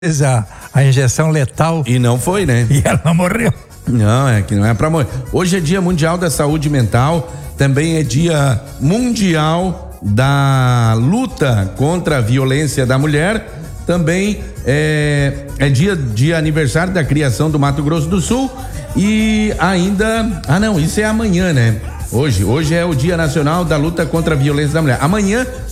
a injeção letal. E não foi, né? E ela não morreu. Não, é que não é pra morrer. Hoje é Dia Mundial da Saúde Mental, também é Dia Mundial da Luta contra a Violência da Mulher, também é dia de aniversário da criação do Mato Grosso do Sul e ainda, isso é amanhã, né? Hoje é o Dia Nacional da Luta contra a Violência da Mulher. Amanhã